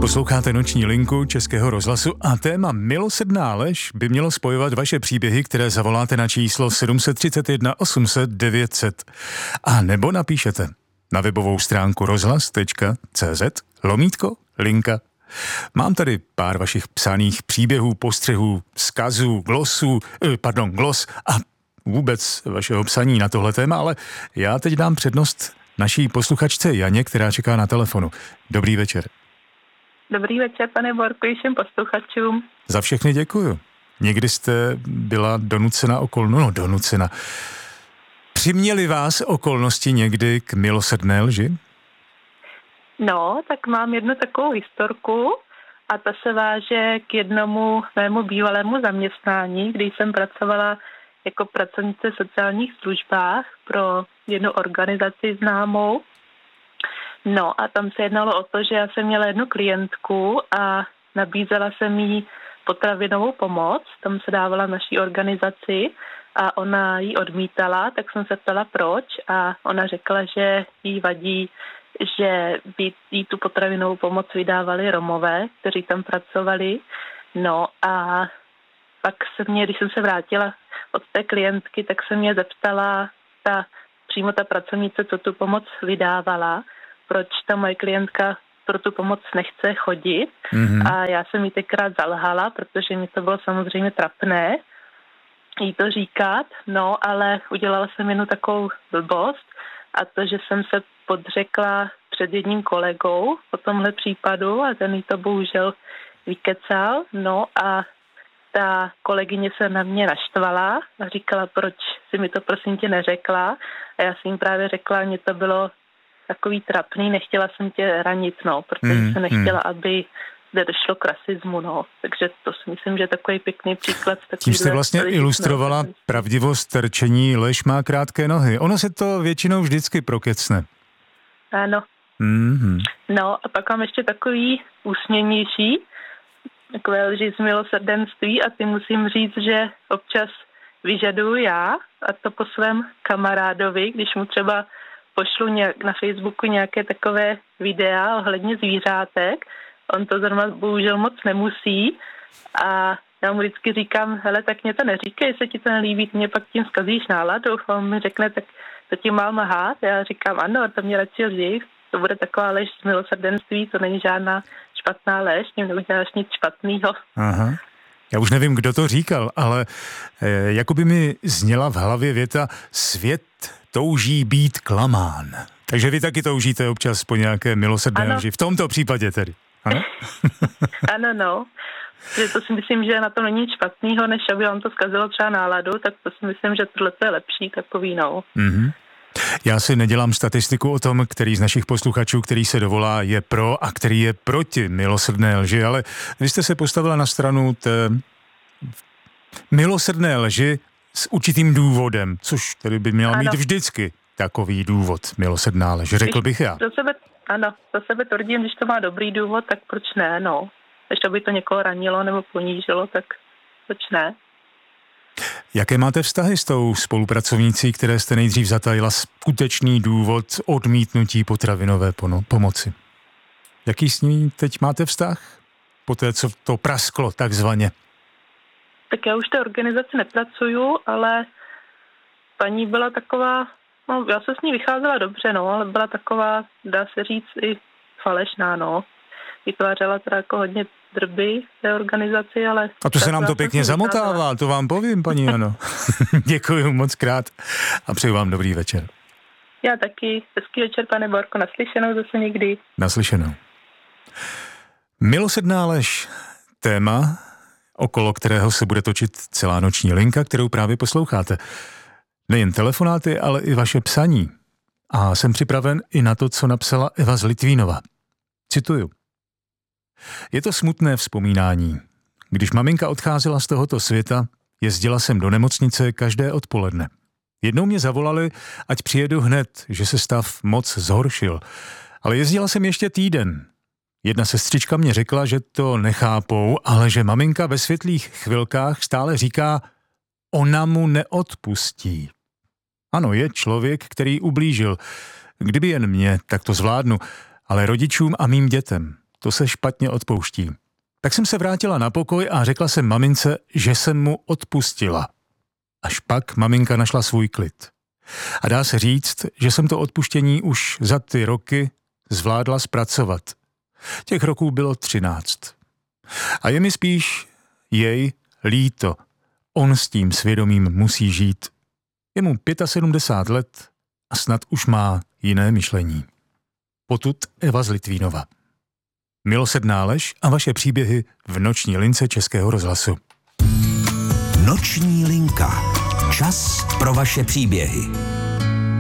Posloucháte Noční linku Českého rozhlasu a téma milosrdná lež by mělo spojovat vaše příběhy, které zavoláte na číslo 731 800 900 a nebo napíšete na webovou stránku rozhlas.cz/linka. Mám tady pár vašich psaných příběhů, postřehů, vzkazů, glos a vůbec vašeho psaní na tohle téma, ale já teď dám přednost naší posluchačce Janě, která čeká na telefonu. Dobrý večer. Dobrý večer, pane Borku, i všem posluchačům. Za všechny děkuju. Někdy jste byla donucena. Přiměly vás okolnosti někdy k milosrdné lži? No, tak mám jednu takovou historku a ta se váže k jednomu mému bývalému zaměstnání, kdy jsem pracovala jako pracovnice v sociálních službách pro jednu organizaci známou. No a tam se jednalo o to, že já jsem měla jednu klientku a nabízela jsem jí potravinovou pomoc, tam se dávala naší organizaci a ona ji odmítala, tak jsem se ptala proč a ona řekla, že jí vadí, že by jí tu potravinovou pomoc vydávali Romové, kteří tam pracovali. No a pak když jsem se vrátila od té klientky, tak se mě zeptala přímo ta pracovnice, co tu pomoc vydávala, proč ta moje klientka pro tu pomoc nechce chodit. Mm-hmm. A já jsem jí tenkrát zalhala, protože mi to bylo samozřejmě trapné jí to říkat, no ale udělala jsem jednu takovou blbost a to, že jsem se podřekla před jedním kolegou o tomhle případu a ten jí to bohužel vykecal, no a ta kolegyně se na mě naštvala a říkala, proč si mi to prosím tě neřekla a já jsem jim právě řekla, mě to bylo takový trapný, nechtěla jsem tě ranit, no, protože jsem nechtěla, aby zde došlo k rasismu, no. Takže to si myslím, že je takový pěkný příklad. Tím jste vlastně ilustrovala pravdivost rčení, lež má krátké nohy. Ono se to většinou vždycky prokecne. Ano. Mm-hmm. No a pak mám ještě takový úsměvnější, takové lži z milosrdenství a ty musím říct, že občas vyžaduju já a to po svém kamarádovi, když mu třeba pošlu na Facebooku nějaké takové videa ohledně zvířátek. On to zrovna bohužel moc nemusí a já mu vždycky říkám, hele, tak mě to neříkej, jestli ti to nelíbí, mě pak tím zkazíš náladu. A on mi řekne, tak to ti mám lhát. Já říkám, ano, to mě radši lži, to bude taková lež z milosrdenství, to není žádná špatná lež, tím neuděláš nic špatného. Aha. Já už nevím, kdo to říkal, ale jako by mi zněla v hlavě věta svět touží být klamán. Takže vy taky toužíte občas po nějaké milosrdné lži. V tomto případě tedy. Ano? Ano, no. Že to si myslím, že na tom není nic špatného, než aby vám to zkazilo třeba náladu, tak to si myslím, že tohle je lepší takový, no. Mm-hmm. Já si nedělám statistiku o tom, který z našich posluchačů, který se dovolá, je pro a který je proti milosrdné lži, ale vy jste se postavila na stranu té milosrdné lži s určitým důvodem, což tedy by měla mít vždycky takový důvod, milosrdná lež, řekl bych já. Za sebe tvrdím, když to má dobrý důvod, tak proč ne, no. Když to by to někoho ranilo nebo ponížilo, tak proč ne? Jaké máte vztahy s tou spolupracovnící, které jste nejdřív zatajila skutečný důvod odmítnutí potravinové pomoci? Jaký s ní teď máte vztah? Poté, co to prasklo takzvaně. Tak já už té organizaci nepracuju, ale paní byla taková, no já se s ní vycházela dobře, no, ale byla taková, dá se říct, i falešná, no. Vytvářela teda jako hodně drby té organizaci, ale... A to se nám to pěkně zamotává, to vám povím, paní Jano. Děkuji moc krát a přeju vám dobrý večer. Já taky. Hezký večer, pane Borko, naslyšenou zase někdy. Naslyšenou. Milosrdná lež. Téma, okolo kterého se bude točit celá noční linka, kterou právě posloucháte. Nejen telefonáty, ale i vaše psaní. A jsem připraven i na to, co napsala Eva z Litvínova. Cituju. Je to smutné vzpomínání. Když maminka odcházela z tohoto světa, jezdila jsem do nemocnice každé odpoledne. Jednou mě zavolali, ať přijedu hned, že se stav moc zhoršil. Ale jezdila jsem ještě týden. Jedna sestřička mě řekla, že to nechápou, ale že maminka ve světlých chvilkách stále říká, ona mu neodpustí. Ano, je člověk, který ublížil. Kdyby jen mě, tak to zvládnu, ale rodičům a mým dětem to se špatně odpouští. Tak jsem se vrátila na pokoj a řekla jsem mamince, že jsem mu odpustila. Až pak maminka našla svůj klid. A dá se říct, že jsem to odpuštění už za ty roky zvládla zpracovat. Těch roků bylo 13. A je mi spíš jej líto. On s tím svědomím musí žít. Je mu 75 let a snad už má jiné myšlení. Potud Eva z Litvínova. Milosrdná lež a vaše příběhy v noční lince Českého rozhlasu. Noční linka. Čas pro vaše příběhy.